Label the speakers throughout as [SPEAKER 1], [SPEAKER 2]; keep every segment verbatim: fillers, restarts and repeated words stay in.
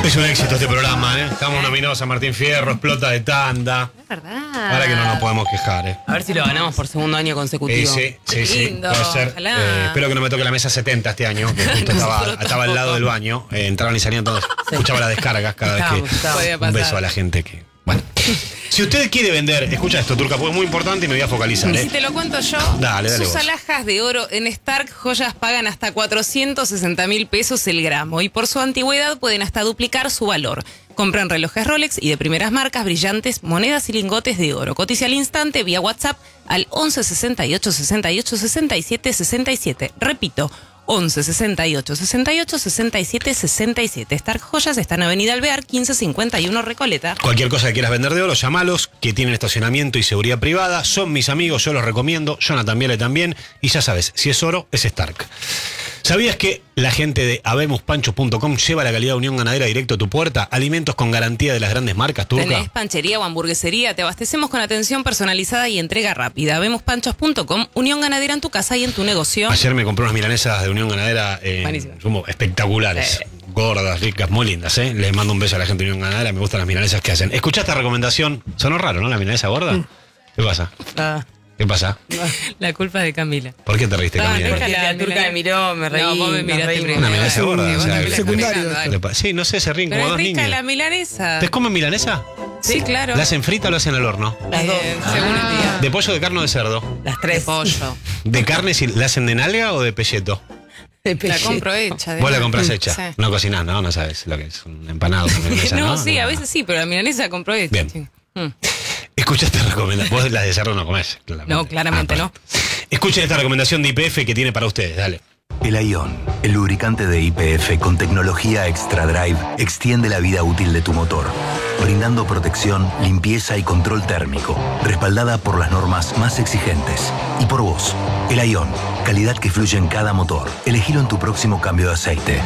[SPEAKER 1] Es un éxito este programa, ¿eh? Estamos nominados a Martín Fierro, explota de tanda.
[SPEAKER 2] Es verdad.
[SPEAKER 1] Ahora que no nos podemos quejar, ¿eh?
[SPEAKER 3] A ver si lo ganamos por segundo año consecutivo.
[SPEAKER 1] Sí, sí, sí,
[SPEAKER 2] lindo,
[SPEAKER 1] puede ser.
[SPEAKER 2] ojalá.
[SPEAKER 1] Eh, espero que no me toque la mesa setenta este año, que justo estaba,
[SPEAKER 2] Nosotros
[SPEAKER 1] estaba al lado
[SPEAKER 2] tampoco.
[SPEAKER 1] del baño. Eh, entraban y salían todos. Escuchaba las descargas cada vez
[SPEAKER 3] Estábamos,
[SPEAKER 1] que.
[SPEAKER 3] estábamos.
[SPEAKER 2] Podía
[SPEAKER 1] Un
[SPEAKER 2] pasar.
[SPEAKER 1] beso a la gente que. Bueno. Si usted quiere vender, escucha esto, Turca, porque es muy importante y me voy a focalizar,
[SPEAKER 2] Y
[SPEAKER 1] ¿eh?
[SPEAKER 2] si te lo cuento yo,
[SPEAKER 1] Dale, dale
[SPEAKER 2] sus
[SPEAKER 1] vos.
[SPEAKER 2] alhajas de oro en Stark Joyas pagan hasta cuatrocientos sesenta mil pesos el gramo y por su antigüedad pueden hasta duplicar su valor. Compran relojes Rolex y de primeras marcas, brillantes, monedas y lingotes de oro. Cotiza al instante vía WhatsApp al once sesenta y ocho sesenta y ocho sesenta y siete sesenta y siete. Repito, once sesenta y ocho sesenta y ocho sesenta y siete sesenta y siete. Stark Joyas está en Avenida Alvear, quince cincuenta y uno Recoleta.
[SPEAKER 1] Cualquier cosa que quieras vender de oro, llamalos, que tienen estacionamiento y seguridad privada. Son mis amigos, yo los recomiendo. Jonathan Viale también. Y ya sabes, si es oro, es Stark. ¿Sabías que la gente de habemos panchos punto com lleva la calidad de Unión Ganadera directo a tu puerta? Alimentos con garantía de las grandes marcas, Turca.
[SPEAKER 2] Tenés panchería o hamburguesería, te abastecemos con atención personalizada y entrega rápida. habemos panchos punto com, Unión Ganadera en tu casa y en tu negocio.
[SPEAKER 1] Ayer me compré unas milanesas de Unión Ganadera en
[SPEAKER 2] Buenísimo.
[SPEAKER 1] sumo, espectaculares.
[SPEAKER 2] Sí.
[SPEAKER 1] Gordas, ricas, muy lindas, ¿eh? Les mando un beso a la gente de Unión Ganadera, me gustan las milanesas que hacen. ¿Escuchaste esta recomendación? Sonó raro, ¿no? La milanesa gorda. ¿Qué pasa?
[SPEAKER 3] Ah,
[SPEAKER 1] ¿Qué pasa?
[SPEAKER 2] La culpa es de Camila.
[SPEAKER 1] ¿Por qué te reíste,
[SPEAKER 2] Ah,
[SPEAKER 1] Camila?
[SPEAKER 2] no,
[SPEAKER 3] porque
[SPEAKER 2] la
[SPEAKER 3] la turca
[SPEAKER 2] Milana-
[SPEAKER 3] me miró, me reí.
[SPEAKER 2] No, vos me
[SPEAKER 3] nos
[SPEAKER 2] miraste
[SPEAKER 3] reímos.
[SPEAKER 2] primero.
[SPEAKER 1] Una milanesa gorda,
[SPEAKER 2] Sí,
[SPEAKER 1] o
[SPEAKER 2] vos
[SPEAKER 1] sea,
[SPEAKER 2] me miraste
[SPEAKER 4] secundario.
[SPEAKER 2] primero, dale.
[SPEAKER 1] Le pa- Sí, no sé, se ríen
[SPEAKER 2] Pero
[SPEAKER 1] como
[SPEAKER 2] es
[SPEAKER 1] dos
[SPEAKER 2] rica
[SPEAKER 1] niños.
[SPEAKER 2] la milanesa.
[SPEAKER 1] ¿Te comen milanesa?
[SPEAKER 2] Sí, claro.
[SPEAKER 1] ¿La hacen frita o la hacen al horno?
[SPEAKER 3] Las dos.
[SPEAKER 2] Eh, según el día.
[SPEAKER 1] ¿De pollo, de carne o de cerdo?
[SPEAKER 3] Las
[SPEAKER 2] De
[SPEAKER 3] tres.
[SPEAKER 2] pollo.
[SPEAKER 1] ¿De carne si la hacen de nalga o de pelleto?
[SPEAKER 3] De
[SPEAKER 2] La
[SPEAKER 3] pelleto.
[SPEAKER 2] compro hecha. de
[SPEAKER 1] Vos la
[SPEAKER 2] verdad.
[SPEAKER 1] compras hecha.
[SPEAKER 2] Sí.
[SPEAKER 1] No cocinás, ¿no? No sabes lo que es un empanado con milanesa,
[SPEAKER 2] No,
[SPEAKER 1] ¿no?
[SPEAKER 2] sí, a veces sí, pero la milanesa la compro hecha.
[SPEAKER 1] Bien.
[SPEAKER 2] sí. Mm.
[SPEAKER 1] Escucha esta recomendación. Vos las de cerdo no comés. Claramente.
[SPEAKER 2] No, claramente
[SPEAKER 1] Ah, perfecto. Escuchen esta recomendación de I P F que tiene para ustedes, dale.
[SPEAKER 5] El Ion, el lubricante de I P F con tecnología Extra Drive, extiende la vida útil de tu motor, brindando protección, limpieza y control térmico, respaldada por las normas más exigentes. Y por vos, el Ion, calidad que fluye en cada motor. Elegilo en tu próximo cambio de aceite.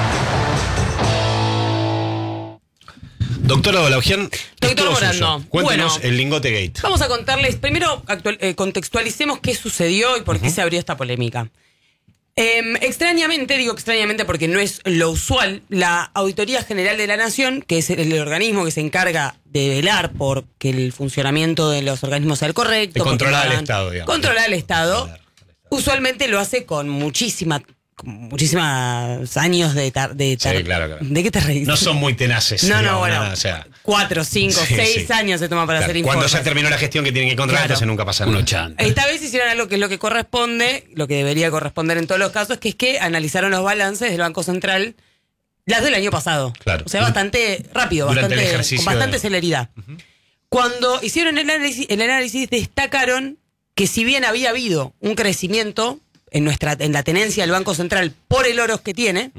[SPEAKER 1] Doctora Dolaugian,
[SPEAKER 3] Doctor
[SPEAKER 1] es todo
[SPEAKER 3] Morando,
[SPEAKER 1] suyo. Cuéntenos
[SPEAKER 3] bueno.
[SPEAKER 1] el lingote gate.
[SPEAKER 3] Vamos a contarles, primero actual- eh, contextualicemos qué sucedió y por qué se abrió esta polémica. Eh, extrañamente, digo extrañamente porque no es lo usual, la Auditoría General de la Nación, que es el organismo que se encarga de velar por que el funcionamiento de los organismos sea el correcto.
[SPEAKER 1] De controlar
[SPEAKER 3] porque no
[SPEAKER 1] al
[SPEAKER 3] hagan-
[SPEAKER 1] Estado, digamos.
[SPEAKER 3] Controlar al Estado. Usualmente lo hace con muchísima, con muchísimos años de tar, de tar-
[SPEAKER 1] Sí, claro, claro.
[SPEAKER 3] ¿De qué te reís?
[SPEAKER 1] No son muy tenaces.
[SPEAKER 3] No, no,
[SPEAKER 1] digamos,
[SPEAKER 3] bueno,
[SPEAKER 1] nada, o sea,
[SPEAKER 3] cuatro, cinco,
[SPEAKER 1] sí,
[SPEAKER 3] seis
[SPEAKER 1] sí.
[SPEAKER 3] años se toma para
[SPEAKER 1] claro,
[SPEAKER 3] hacer
[SPEAKER 1] cuando
[SPEAKER 3] informes.
[SPEAKER 1] ya terminó la gestión que tienen que controlar,
[SPEAKER 3] Claro.
[SPEAKER 1] entonces nunca pasa nada.
[SPEAKER 3] Esta vez hicieron algo que es lo que corresponde, lo que debería corresponder en todos los casos, que es que analizaron los balances del Banco Central, las del año pasado.
[SPEAKER 1] Claro.
[SPEAKER 3] O sea, bastante rápido,
[SPEAKER 1] Durante el
[SPEAKER 3] bastante,
[SPEAKER 1] ejercicio
[SPEAKER 3] con bastante
[SPEAKER 1] de-
[SPEAKER 3] celeridad. Cuando hicieron el análisis, el análisis, destacaron que si bien había habido un crecimiento en, nuestra, en la tenencia del Banco Central por el oro que tiene,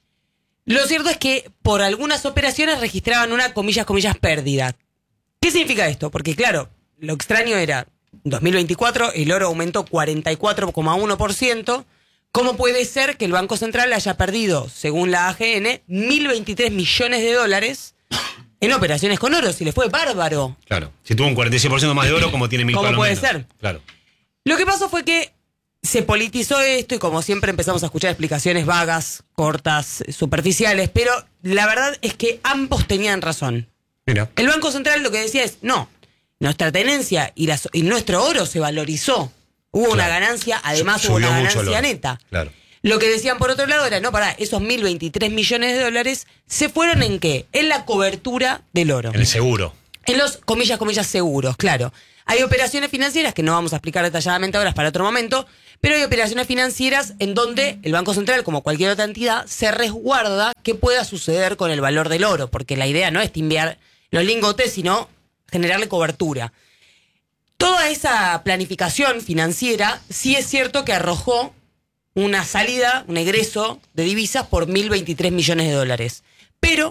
[SPEAKER 3] lo cierto es que por algunas operaciones registraban una, comillas, comillas, pérdida. ¿Qué significa esto? Porque claro, lo extraño era, en dos mil veinticuatro el oro aumentó cuarenta y cuatro coma uno por ciento. ¿Cómo puede ser que el Banco Central haya perdido, según la A G N, mil veintitrés millones de dólares en operaciones con oro? Si le fue bárbaro.
[SPEAKER 1] Claro. Si tuvo un cuarenta y seis por ciento más de oro, como tiene mil
[SPEAKER 3] ¿Cómo
[SPEAKER 1] palos
[SPEAKER 3] puede
[SPEAKER 1] menos.
[SPEAKER 3] ser?
[SPEAKER 1] Claro.
[SPEAKER 3] Lo que pasó fue que se politizó esto y como siempre empezamos a escuchar explicaciones vagas, cortas, superficiales, pero la verdad es que ambos tenían razón.
[SPEAKER 1] Mira.
[SPEAKER 3] El Banco Central lo que decía es, no, nuestra tenencia y, la- y nuestro oro se valorizó. Hubo una
[SPEAKER 1] Claro.
[SPEAKER 3] ganancia, además
[SPEAKER 1] Su-
[SPEAKER 3] hubo una
[SPEAKER 1] subió mucho el
[SPEAKER 3] ganancia
[SPEAKER 1] oro.
[SPEAKER 3] neta.
[SPEAKER 1] Claro.
[SPEAKER 3] Lo que decían por otro lado era, no, pará, esos mil veintitrés millones de dólares se fueron en qué? En la cobertura del oro.
[SPEAKER 1] En el seguro.
[SPEAKER 3] En los, comillas, comillas, seguros, claro. Hay operaciones financieras que no vamos a explicar detalladamente ahora, es para otro momento, pero hay operaciones financieras en donde el Banco Central, como cualquier otra entidad, se resguarda qué pueda suceder con el valor del oro, porque la idea no es timbiar los lingotes, sino generarle cobertura. Toda esa planificación financiera sí es cierto que arrojó una salida, un egreso de divisas por mil veintitrés millones de dólares. Pero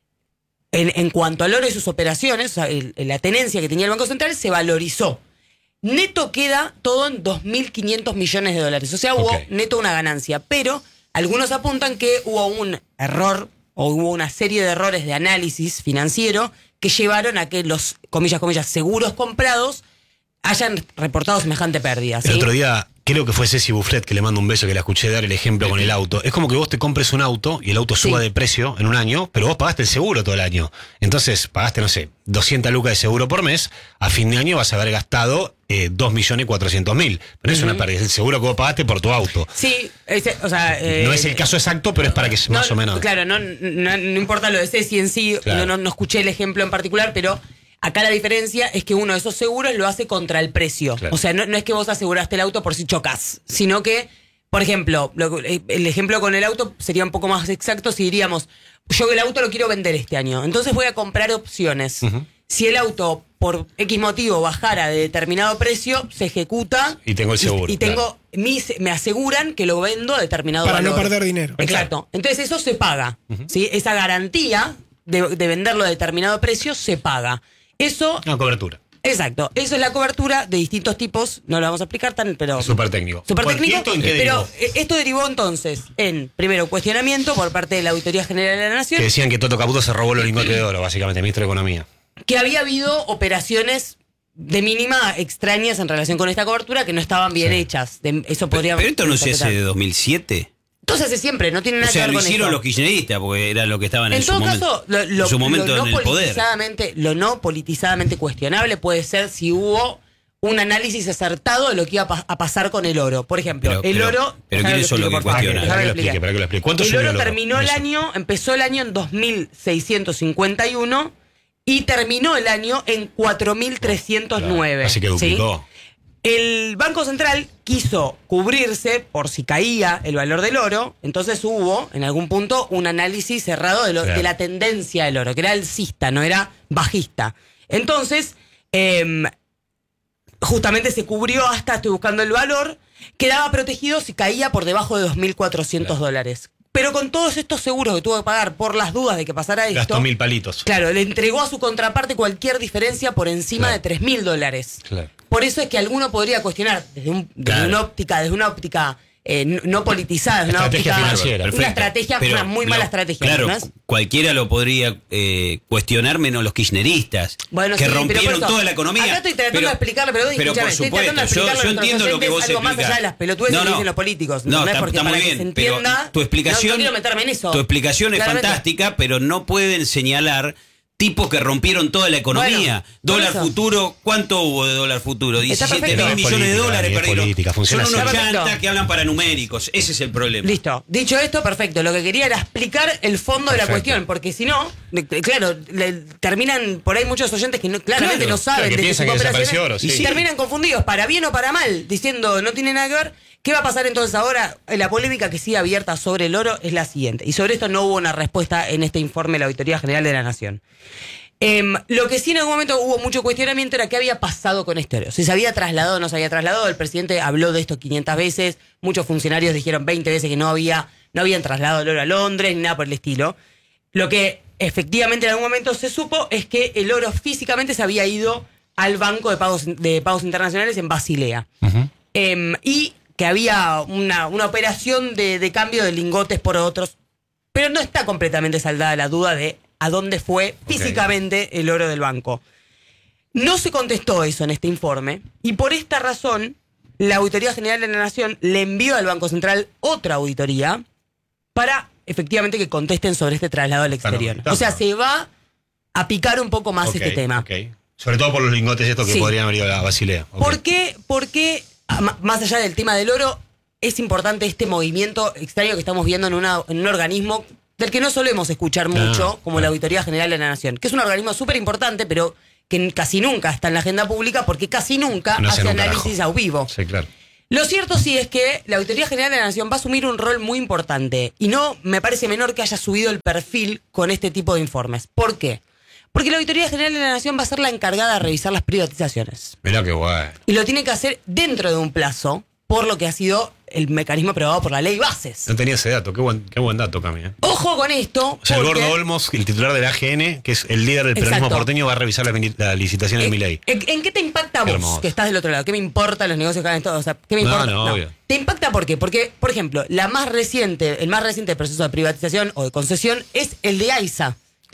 [SPEAKER 3] en, en cuanto al oro y sus operaciones, o sea, el- la tenencia que tenía el Banco Central se valorizó. Neto queda todo en dos mil quinientos millones de dólares. O sea, hubo
[SPEAKER 1] Ok.
[SPEAKER 3] neto una ganancia. Pero algunos apuntan que hubo un error o hubo una serie de errores de análisis financiero que llevaron a que los, comillas, comillas, seguros comprados hayan reportado semejante pérdida. ¿sí?
[SPEAKER 1] El otro día creo que fue Ceci Bufflet, que le mando un beso, que la escuché dar el ejemplo con el auto. Es como que vos te compres un auto y el auto suba
[SPEAKER 3] Sí.
[SPEAKER 1] de precio en un año, pero vos pagaste el seguro todo el año. Entonces pagaste, no sé, doscientas lucas de seguro por mes. A fin de año vas a haber gastado eh, dos millones cuatrocientos mil. Pero es una pérdida, es el seguro que vos pagaste por tu auto.
[SPEAKER 3] Sí, ese, o sea... eh,
[SPEAKER 1] No es el caso exacto, pero es para que
[SPEAKER 3] no,
[SPEAKER 1] más o menos...
[SPEAKER 3] Claro, no, no, no importa lo de Ceci en sí,
[SPEAKER 1] Claro.
[SPEAKER 3] no, no, no escuché el ejemplo en particular, pero acá la diferencia es que uno de esos seguros lo hace contra el precio.
[SPEAKER 1] Claro.
[SPEAKER 3] O sea, no, no es que vos aseguraste el auto por si chocas, sino que, por ejemplo, lo- el ejemplo con el auto sería un poco más exacto si diríamos, yo el auto lo quiero vender este año, entonces voy a comprar opciones.
[SPEAKER 1] Ujú.
[SPEAKER 3] Si el auto por X motivo bajara de determinado precio, se ejecuta
[SPEAKER 1] Y tengo el seguro,
[SPEAKER 3] y, y tengo
[SPEAKER 1] claro.
[SPEAKER 3] mi- me aseguran que lo vendo a determinado
[SPEAKER 4] Para no
[SPEAKER 3] valor.
[SPEAKER 4] perder dinero.
[SPEAKER 3] Exacto. Entonces eso se paga. ¿Sí? Esa garantía de, de venderlo a determinado precio se paga. Eso,
[SPEAKER 1] No, cobertura.
[SPEAKER 3] exacto. Eso es la cobertura de distintos tipos. No lo vamos a explicar tan, pero...
[SPEAKER 1] Súper técnico.
[SPEAKER 3] Súper
[SPEAKER 1] ¿Por
[SPEAKER 3] técnico.
[SPEAKER 1] qué esto en qué
[SPEAKER 3] Pero
[SPEAKER 1] derivó?
[SPEAKER 3] eh, esto derivó entonces en, primero, cuestionamiento por parte de la Auditoría General de la Nación,
[SPEAKER 1] Que decían que Toto Caputo se robó los lingotes de oro, básicamente, ministro de Economía.
[SPEAKER 3] que había habido operaciones de mínima extrañas en relación con esta cobertura que no estaban bien
[SPEAKER 1] Sí.
[SPEAKER 3] hechas. De- eso
[SPEAKER 6] Pero,
[SPEAKER 3] podría...
[SPEAKER 6] pero esto no se hace
[SPEAKER 3] interpretar.
[SPEAKER 6] de dos mil siete.
[SPEAKER 3] Entonces hace siempre, no tiene
[SPEAKER 6] O
[SPEAKER 3] nada
[SPEAKER 6] sea,
[SPEAKER 3] que ver
[SPEAKER 6] lo
[SPEAKER 3] con
[SPEAKER 6] hicieron
[SPEAKER 3] esto.
[SPEAKER 6] los kirchneristas porque era lo que estaban en,
[SPEAKER 3] En
[SPEAKER 6] su
[SPEAKER 3] todo
[SPEAKER 6] momento,
[SPEAKER 3] caso, lo, lo-
[SPEAKER 6] en su momento
[SPEAKER 3] lo no
[SPEAKER 6] en el poder.
[SPEAKER 3] politizadamente, lo no politizadamente cuestionable puede ser si hubo un análisis acertado de lo que iba a, pa- a pasar con el oro. Por ejemplo,
[SPEAKER 6] Pero-
[SPEAKER 3] el
[SPEAKER 6] pero-
[SPEAKER 3] oro...
[SPEAKER 6] pero
[SPEAKER 3] déjame
[SPEAKER 6] ¿quiénes son los
[SPEAKER 3] explique,
[SPEAKER 6] que
[SPEAKER 3] por favor.
[SPEAKER 6] cuestionan?
[SPEAKER 3] Déjame
[SPEAKER 1] Para que lo
[SPEAKER 3] explique.
[SPEAKER 1] explique, para que lo explique. ¿Cuánto
[SPEAKER 3] El
[SPEAKER 1] subió
[SPEAKER 3] oro
[SPEAKER 1] el oro?
[SPEAKER 3] terminó el
[SPEAKER 1] Eso.
[SPEAKER 3] año, empezó el año en dos mil seiscientos cincuenta y uno y terminó el año en cuatro mil trescientos nueve.
[SPEAKER 1] Claro, así que
[SPEAKER 3] ¿sí?
[SPEAKER 1] duplicó.
[SPEAKER 3] El Banco Central quiso cubrirse por si caía el valor del oro, entonces hubo en algún punto un análisis cerrado de, lo-
[SPEAKER 1] Claro.
[SPEAKER 3] de la tendencia del oro, que era alcista, no era bajista. Entonces, em, justamente se cubrió hasta, estoy buscando el valor, quedaba protegido si caía por debajo de dos mil cuatrocientos dólares. Pero con todos estos seguros que tuvo que pagar por las dudas de que pasara esto...
[SPEAKER 1] Gastó mil palitos.
[SPEAKER 3] Claro, le entregó a su contraparte cualquier diferencia por encima
[SPEAKER 1] Claro.
[SPEAKER 3] de tres mil dólares.
[SPEAKER 1] Claro.
[SPEAKER 3] Por eso es que alguno podría cuestionar desde, un- desde
[SPEAKER 6] Claro.
[SPEAKER 3] una óptica, desde una óptica eh, no, no politizada, desde una
[SPEAKER 1] Estrategia
[SPEAKER 3] óptica,
[SPEAKER 1] financiera.
[SPEAKER 3] una
[SPEAKER 6] Perfecto.
[SPEAKER 3] estrategia,
[SPEAKER 6] Pero
[SPEAKER 3] una muy
[SPEAKER 6] lo-
[SPEAKER 3] mala estrategia.
[SPEAKER 6] Claro,
[SPEAKER 3] ¿no es?
[SPEAKER 6] cualquiera lo podría eh, cuestionar menos los kirchneristas,
[SPEAKER 3] Bueno,
[SPEAKER 6] que
[SPEAKER 3] sí, pero
[SPEAKER 6] rompieron
[SPEAKER 3] por eso,
[SPEAKER 6] toda la economía.
[SPEAKER 3] acá estoy tratando de explicarle, pero,
[SPEAKER 6] pero
[SPEAKER 3] escúchame,
[SPEAKER 6] por
[SPEAKER 3] estoy
[SPEAKER 6] supuesto,
[SPEAKER 3] tratando de
[SPEAKER 6] yo,
[SPEAKER 3] explicarle
[SPEAKER 6] yo
[SPEAKER 3] a nuestros
[SPEAKER 6] entiendo lo que vos
[SPEAKER 3] oyentes algo más
[SPEAKER 6] explicás.
[SPEAKER 3] allá de las pelotudeces
[SPEAKER 6] No,
[SPEAKER 3] que
[SPEAKER 6] no.
[SPEAKER 3] dicen los políticos.
[SPEAKER 6] No,
[SPEAKER 3] ¿entendés?
[SPEAKER 6] está,
[SPEAKER 3] Porque
[SPEAKER 6] está
[SPEAKER 3] para
[SPEAKER 6] muy
[SPEAKER 3] que
[SPEAKER 6] bien,
[SPEAKER 3] se
[SPEAKER 6] pero
[SPEAKER 3] entienda,
[SPEAKER 6] tu explicación,
[SPEAKER 3] no, no quiero meterme en eso.
[SPEAKER 6] tu explicación es
[SPEAKER 3] Claramente.
[SPEAKER 6] fantástica, pero no pueden señalar tipos que rompieron toda la economía.
[SPEAKER 3] Bueno, por
[SPEAKER 6] dólar
[SPEAKER 3] eso.
[SPEAKER 6] futuro, ¿cuánto hubo de dólar futuro?
[SPEAKER 3] Está
[SPEAKER 6] diecisiete
[SPEAKER 3] perfecto.
[SPEAKER 6] mil
[SPEAKER 1] Es
[SPEAKER 6] millones de
[SPEAKER 1] política,
[SPEAKER 6] dólares
[SPEAKER 1] Dani, es
[SPEAKER 6] perdieron.
[SPEAKER 1] política, funciona
[SPEAKER 6] Son
[SPEAKER 1] así.
[SPEAKER 6] unos
[SPEAKER 3] Está perfecto.
[SPEAKER 6] chantas que hablan para numéricos. Ese es el problema.
[SPEAKER 3] Listo. Dicho esto, perfecto. Lo que quería era explicar el fondo de la
[SPEAKER 1] Perfecto.
[SPEAKER 3] cuestión, porque si no, de- de- claro, le- terminan por ahí muchos oyentes que no- claramente
[SPEAKER 6] Claro,
[SPEAKER 3] no saben
[SPEAKER 1] claro, que
[SPEAKER 3] de
[SPEAKER 1] piensan
[SPEAKER 3] tipo
[SPEAKER 1] que
[SPEAKER 3] de
[SPEAKER 1] desapareció
[SPEAKER 3] operaciones
[SPEAKER 1] oro, sí.
[SPEAKER 3] y terminan confundidos, para bien o para mal, diciendo no tiene nada que ver. ¿Qué va a pasar entonces ahora? La polémica que sigue abierta sobre el oro es la siguiente. Y sobre esto no hubo una respuesta en este informe de la Auditoría General de la Nación. Em, lo que sí en algún momento hubo mucho cuestionamiento era qué había pasado con este oro. Si se había trasladado o no se había trasladado. El presidente habló de esto quinientas veces. Muchos funcionarios dijeron veinte veces que no había, no habían trasladado el oro a Londres ni nada por el estilo. Lo que efectivamente en algún momento se supo es que el oro físicamente se había ido al Banco de Pagos, de Pagos Internacionales en Basilea. Em, y que había una, una operación de, de cambio de lingotes por otros. Pero no está completamente saldada la duda de a dónde fue físicamente el oro del banco. No se contestó eso en este informe y por esta razón la Auditoría General de la Nación le envió al Banco Central otra auditoría para efectivamente que contesten sobre este traslado al exterior.
[SPEAKER 1] no,
[SPEAKER 3] O sea,
[SPEAKER 1] no.
[SPEAKER 3] se va a picar un poco más
[SPEAKER 1] Ok,
[SPEAKER 3] este tema.
[SPEAKER 1] ok. Sobre todo por los lingotes estos que
[SPEAKER 3] Sí.
[SPEAKER 1] podrían haber ido a la Basilea. Ok.
[SPEAKER 3] ¿Por qué? Porque, ah, ma- más allá del tema del oro, es importante este movimiento extraño que estamos viendo en, una, en un organismo del que no solemos escuchar
[SPEAKER 1] Claro,
[SPEAKER 3] mucho, como
[SPEAKER 1] claro.
[SPEAKER 3] la Auditoría General de la Nación, que es un organismo súper importante, pero que casi nunca está en la agenda pública porque casi nunca
[SPEAKER 1] No
[SPEAKER 3] hace
[SPEAKER 1] hacen un
[SPEAKER 3] análisis
[SPEAKER 1] carajo.
[SPEAKER 3] a vivo.
[SPEAKER 1] Sí, claro.
[SPEAKER 3] Lo cierto sí es que la Auditoría General de la Nación va a asumir un rol muy importante y no me parece menor que haya subido el perfil con este tipo de informes. ¿Por qué? Porque la Auditoría General de la Nación va a ser la encargada de revisar las privatizaciones.
[SPEAKER 1] Mirá qué guay.
[SPEAKER 3] Y lo tiene que hacer dentro de un plazo, por lo que ha sido el mecanismo aprobado por la ley Bases.
[SPEAKER 1] No tenía ese dato. Qué buen, qué buen dato, Cami. ¿eh?
[SPEAKER 3] Ojo con esto.
[SPEAKER 1] O sea, el
[SPEAKER 3] porque-
[SPEAKER 1] gordo Olmos, el titular del A G N, que es el líder del peronismo
[SPEAKER 3] Exacto.
[SPEAKER 1] porteño, va a revisar la, mini- la licitación de
[SPEAKER 3] Eh,
[SPEAKER 1] Milei.
[SPEAKER 3] ¿En, en qué te impacta a
[SPEAKER 1] Qué
[SPEAKER 3] vos,
[SPEAKER 1] hermoso.
[SPEAKER 3] que estás del otro lado? ¿Qué me importa los negocios que hagan esto? O sea, ¿qué me
[SPEAKER 1] No,
[SPEAKER 3] importa?
[SPEAKER 1] no, obvio.
[SPEAKER 3] ¿Te impacta por qué? Porque, por ejemplo, la más reciente, el más reciente proceso de privatización o de concesión es el de AISA.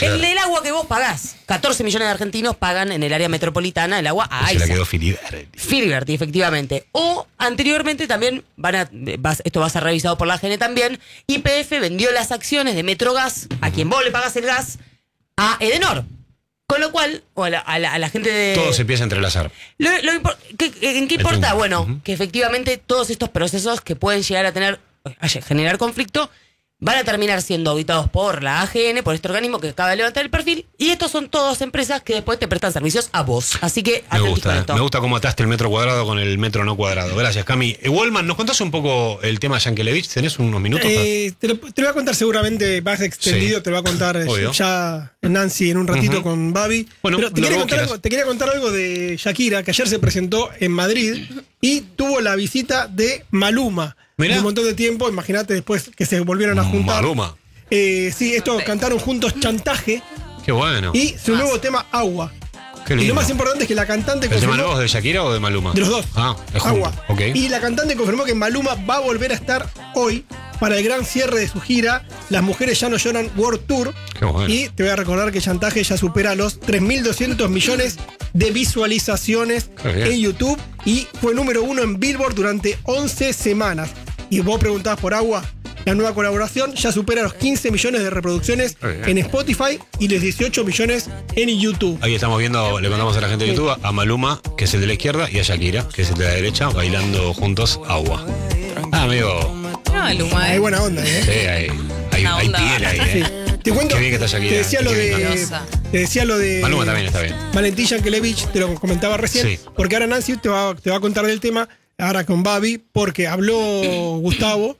[SPEAKER 1] Claro.
[SPEAKER 3] El del agua que vos pagás. catorce millones de argentinos pagan en el área metropolitana el agua a
[SPEAKER 1] Se la
[SPEAKER 3] AISA.
[SPEAKER 1] quedó Filiberti.
[SPEAKER 3] Filiberti, efectivamente. O anteriormente también, van a, vas- esto va a ser revisado por la A G N también, Y P F vendió las acciones de Metrogas, a quien vos le pagás el gas, a Edenor. Con lo cual, o a la, a la- a la gente de...
[SPEAKER 1] Todo se empieza a entrelazar.
[SPEAKER 3] Lo- lo impor- ¿qué- ¿En qué
[SPEAKER 1] El
[SPEAKER 3] importa?
[SPEAKER 1] punto.
[SPEAKER 3] Bueno,
[SPEAKER 1] Ujú.
[SPEAKER 3] que efectivamente todos estos procesos que pueden llegar a tener, a generar conflicto, van a terminar siendo auditados por la A G N, por este organismo que acaba de levantar el perfil, y estos son todas empresas que después te prestan servicios a vos. Así que,
[SPEAKER 1] Me
[SPEAKER 3] atentos con
[SPEAKER 1] gusta,
[SPEAKER 3] esto.
[SPEAKER 1] me gusta cómo ataste el metro cuadrado con el metro no cuadrado. Gracias, Cami. Eh, Wallman, ¿nos contás un poco el tema de Yankelevich? ¿Tenés unos minutos?
[SPEAKER 4] Eh, te, lo, te lo voy a contar seguramente más extendido,
[SPEAKER 1] Sí.
[SPEAKER 4] te lo va a contar eh,
[SPEAKER 1] Obvio.
[SPEAKER 4] ya Nancy en un ratito
[SPEAKER 1] Ujú.
[SPEAKER 4] con Babi.
[SPEAKER 1] Bueno,
[SPEAKER 4] Pero te
[SPEAKER 1] lo
[SPEAKER 4] quería,
[SPEAKER 1] que vos
[SPEAKER 4] contar
[SPEAKER 1] quieras.
[SPEAKER 4] algo, te quería contar algo de Shakira, que ayer se presentó en Madrid y tuvo la visita de Maluma.
[SPEAKER 1] Mirá.
[SPEAKER 4] De un montón de tiempo, imagínate después que se volvieron a juntar.
[SPEAKER 1] Maluma.
[SPEAKER 4] Eh, sí, esto cantaron juntos Chantaje
[SPEAKER 1] Qué bueno.
[SPEAKER 4] y su nuevo tema Agua.
[SPEAKER 1] Qué
[SPEAKER 4] Y
[SPEAKER 1] lindo.
[SPEAKER 4] lo más importante es que la cantante
[SPEAKER 1] ¿El tema
[SPEAKER 4] confirmó...
[SPEAKER 1] nuevo es de Shakira o de Maluma?
[SPEAKER 4] De los dos.
[SPEAKER 1] Ah, es junto.
[SPEAKER 4] Agua.
[SPEAKER 1] Ok.
[SPEAKER 4] Y la cantante confirmó que Maluma va a volver a estar hoy para el gran cierre de su gira Las Mujeres Ya No Lloran World Tour.
[SPEAKER 1] Qué bueno.
[SPEAKER 4] Y te voy a recordar que Chantaje ya supera los tres mil doscientos millones de visualizaciones
[SPEAKER 1] Qué bien.
[SPEAKER 4] en YouTube y fue número uno en Billboard durante once semanas. Y vos preguntabas por Agua. La nueva colaboración ya supera los quince millones de reproducciones
[SPEAKER 1] Qué bien.
[SPEAKER 4] en Spotify y los dieciocho millones en YouTube.
[SPEAKER 1] Ahí estamos viendo, le contamos a la gente de YouTube, a Maluma, que es el de la izquierda, y a Shakira, que es el de la derecha, bailando juntos Agua. Ah, amigo.
[SPEAKER 2] Maluma,
[SPEAKER 4] Hay
[SPEAKER 2] eh.
[SPEAKER 4] buena onda, ¿eh?
[SPEAKER 1] Sí, hay, hay,
[SPEAKER 2] Una
[SPEAKER 1] hay
[SPEAKER 2] onda.
[SPEAKER 1] piel ahí, ¿eh?
[SPEAKER 4] Sí. Te cuento,
[SPEAKER 1] Qué bien que está Shakira.
[SPEAKER 4] te decía lo
[SPEAKER 1] Qué bien
[SPEAKER 4] de,
[SPEAKER 1] que
[SPEAKER 2] está.
[SPEAKER 4] te decía lo de
[SPEAKER 1] Maluma también está bien.
[SPEAKER 4] Valentín Yankelevich, te lo comentaba recién,
[SPEAKER 1] Sí.
[SPEAKER 4] porque ahora Nancy te va, te va a contar del tema, ahora con Babi, porque habló Gustavo,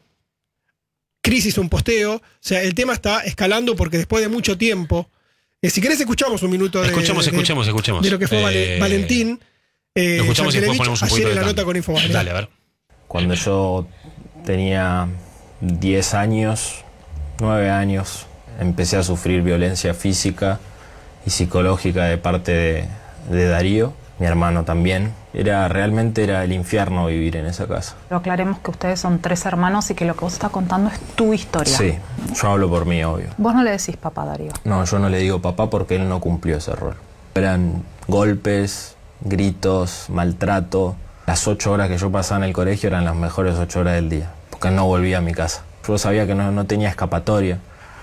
[SPEAKER 4] Cris hizo un posteo, o sea, el tema está escalando porque después de mucho tiempo, eh, si querés escuchamos un minuto de,
[SPEAKER 1] Escuchemos,
[SPEAKER 4] de-
[SPEAKER 1] escuchemos, escuchemos.
[SPEAKER 4] de lo que fue Vale-
[SPEAKER 1] Eh,
[SPEAKER 4] Valentín eh,
[SPEAKER 1] Lo escuchamos y después
[SPEAKER 4] Yankelevich
[SPEAKER 1] ponemos un
[SPEAKER 4] ayer
[SPEAKER 1] poquito
[SPEAKER 4] en
[SPEAKER 1] de
[SPEAKER 4] la
[SPEAKER 1] tango.
[SPEAKER 4] nota con Infobae.
[SPEAKER 1] Dale, a ver.
[SPEAKER 7] Cuando yo tenía diez años, nueve años, empecé a sufrir violencia física y psicológica de parte de, de Darío, mi hermano también. Era, realmente era el infierno vivir en esa casa.
[SPEAKER 8] Pero aclaremos que ustedes son tres hermanos y que lo que vos estás contando es tu historia.
[SPEAKER 7] Sí, yo hablo por mí, obvio.
[SPEAKER 8] Vos no le decís papá, Darío.
[SPEAKER 7] No, yo no le digo papá porque él no cumplió ese rol. Eran golpes, gritos, maltrato. Las ocho horas que yo pasaba en el colegio eran las mejores ocho horas del día, porque no volvía a mi casa. Yo sabía que no, no tenía escapatoria.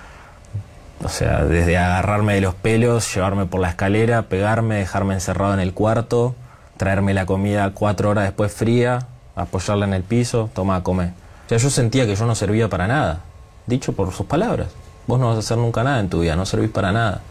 [SPEAKER 7] O sea, desde agarrarme de los pelos, llevarme por la escalera, pegarme, dejarme encerrado en el cuarto, traerme la comida cuatro horas después fría, apoyarla en el piso, toma a comer. O sea, yo sentía que yo no servía para nada, dicho por sus palabras. Vos no vas a hacer nunca nada en tu vida, no servís para nada.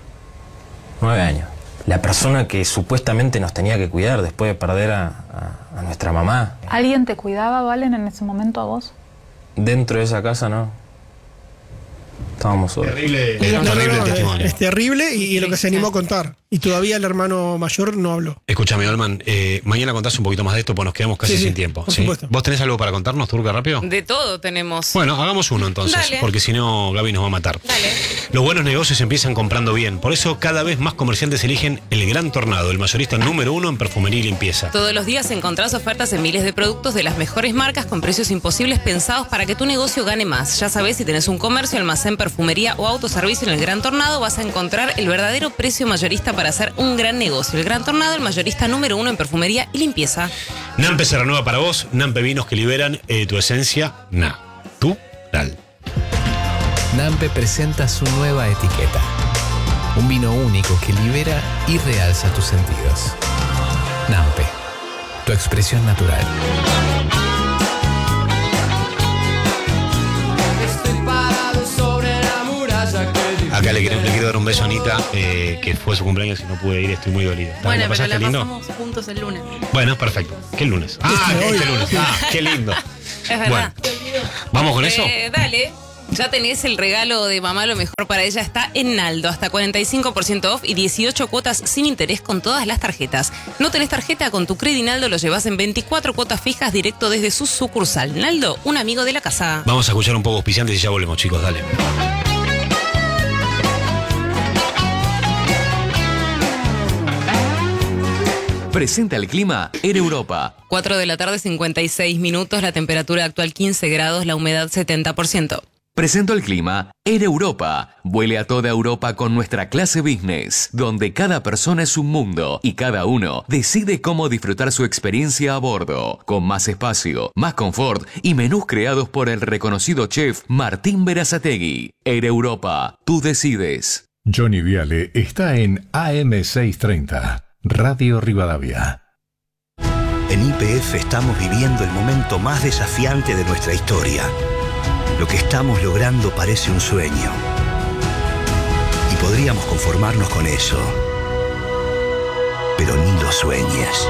[SPEAKER 7] Nueve años. La persona que supuestamente nos tenía que cuidar después de perder a, a, a nuestra mamá.
[SPEAKER 8] ¿Alguien te cuidaba, Valen, en ese momento a vos?
[SPEAKER 7] Dentro de esa casa no. Estábamos solos.
[SPEAKER 1] Terrible,
[SPEAKER 4] No, no,
[SPEAKER 1] terrible
[SPEAKER 4] no,
[SPEAKER 1] el
[SPEAKER 4] es,
[SPEAKER 1] testimonio.
[SPEAKER 4] es terrible y, y lo que se animó a contar. Y todavía el hermano mayor no habló.
[SPEAKER 1] Escúchame, Olman, eh, mañana contás un poquito más de esto, pues nos quedamos casi
[SPEAKER 4] Sí, sí,
[SPEAKER 1] sin tiempo.
[SPEAKER 4] por
[SPEAKER 1] ¿sí?
[SPEAKER 4] supuesto.
[SPEAKER 1] ¿Vos tenés algo para contarnos, Turca, rápido?
[SPEAKER 2] De todo tenemos.
[SPEAKER 1] Bueno, hagamos uno entonces,
[SPEAKER 2] Dale.
[SPEAKER 1] porque si no, Gaby nos va a matar.
[SPEAKER 2] Dale.
[SPEAKER 1] Los buenos negocios empiezan comprando bien, por eso cada vez más comerciantes eligen el Gran Tornado, el mayorista número uno en perfumería y limpieza.
[SPEAKER 2] Todos los días encontrás ofertas en miles de productos de las mejores marcas con precios imposibles pensados para que tu negocio gane más. Ya sabés, si tenés un comercio, almacén, perfumería o autoservicio en el Gran Tornado, vas a encontrar el verdadero precio mayorista para hacer un gran negocio. El Gran Tornado, el mayorista número uno en perfumería y limpieza.
[SPEAKER 1] Nampe se renueva para vos, Nampe vinos que liberan eh, tu esencia natural.
[SPEAKER 9] Nampe presenta su nueva etiqueta. Un vino único que libera y realza tus sentidos. Nampe, tu expresión natural.
[SPEAKER 1] Acá le quiero, le quiero dar un beso a Anita, eh, que fue su cumpleaños y no pude ir, estoy muy dolido. ¿La
[SPEAKER 10] Bueno, pero
[SPEAKER 1] pasaste
[SPEAKER 10] la
[SPEAKER 1] lindo?
[SPEAKER 10] pasamos juntos el lunes.
[SPEAKER 1] Bueno, perfecto. ¿Qué lunes? Ah,
[SPEAKER 4] Este,
[SPEAKER 1] este
[SPEAKER 4] hoy.
[SPEAKER 1] lunes. Ah, qué lindo.
[SPEAKER 2] Es verdad.
[SPEAKER 1] Bueno, ¿vamos con eso?
[SPEAKER 2] Eh, dale. Ya tenés el regalo de mamá, lo mejor para ella está en Naldo. Hasta cuarenta y cinco por ciento off y dieciocho cuotas sin interés con todas las tarjetas. No tenés tarjeta, con tu Credinaldo lo llevas en veinticuatro cuotas fijas directo desde su sucursal. Naldo, un amigo de la casa.
[SPEAKER 1] Vamos a escuchar un poco auspiciantes y ya volvemos, chicos, dale.
[SPEAKER 11] Presenta el clima en Europa.
[SPEAKER 2] cuatro de la tarde, cincuenta y seis minutos. La temperatura actual quince grados, la humedad setenta por ciento.
[SPEAKER 11] Presento el clima Air Europa. Vuele a toda Europa con nuestra clase business, donde cada persona es un mundo y cada uno decide cómo disfrutar su experiencia a bordo, con más espacio, más confort y menús creados por el reconocido chef Martín Berazategui. Air Europa, tú decides.
[SPEAKER 10] Johnny Viale está en A M seiscientos treinta, Radio Rivadavia.
[SPEAKER 12] En Y P F estamos viviendo el momento más desafiante de nuestra historia. Lo que estamos logrando parece un sueño. Y podríamos conformarnos con eso. Pero ni lo sueñes.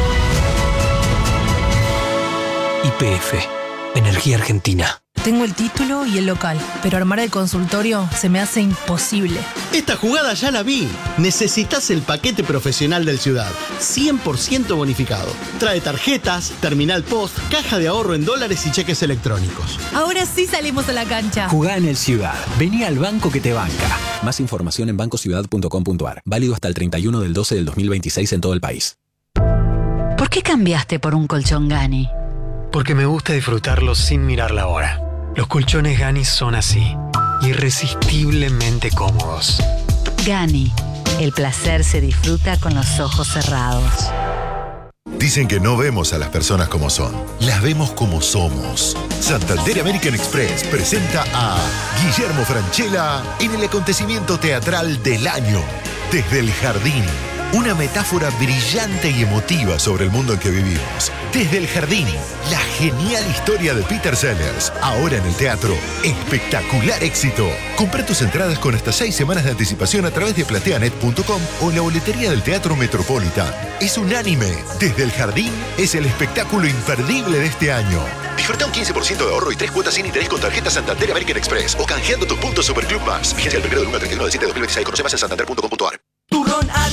[SPEAKER 13] Y P F, Energía Argentina.
[SPEAKER 14] Tengo el título y el local, pero armar el consultorio se me hace imposible.
[SPEAKER 15] Esta jugada ya la vi. Necesitas el paquete profesional del Ciudad, cien por ciento bonificado. Trae tarjetas, terminal post, caja de ahorro en dólares y cheques electrónicos.
[SPEAKER 14] Ahora sí salimos a la cancha.
[SPEAKER 13] Jugá en el Ciudad. Vení al banco que te banca. Más información en banco ciudad punto com punto a r. Válido hasta el treinta y uno del doce del dos mil veintiséis en todo el país.
[SPEAKER 16] ¿Por qué cambiaste por un colchón Gani?
[SPEAKER 17] Porque me gusta disfrutarlo sin mirar la hora. Los colchones Gani son así, irresistiblemente cómodos.
[SPEAKER 16] Gani, el placer se disfruta con los ojos cerrados.
[SPEAKER 18] Dicen que no vemos a las personas como son, las vemos como somos. Santander American Express presenta a Guillermo Francella en el acontecimiento teatral del año, Desde el Jardín. Una metáfora brillante y emotiva sobre el mundo en que vivimos. Desde el Jardín, la genial historia de Peter Sellers. Ahora en el teatro, espectacular éxito. Compra tus entradas con hasta seis semanas de anticipación a través de plateanet punto com o en la boletería del Teatro Metropolitan. Es unánime. Desde el Jardín es el espectáculo imperdible de este año. Disfruta un quince por ciento de ahorro y tres cuotas sin interés con tarjeta Santander American Express o canjeando tus puntos Superclub Más. Vigencia del primero del uno al treinta y uno de diciembre de dos mil veintiséis. Conoce más en santander punto com punto a r.